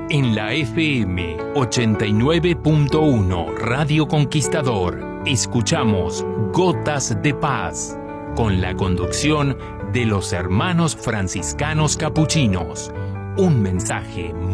En la FM 89.1 Radio Conquistador, escuchamos Gotas de Paz, con la conducción de los hermanos franciscanos capuchinos. Un mensaje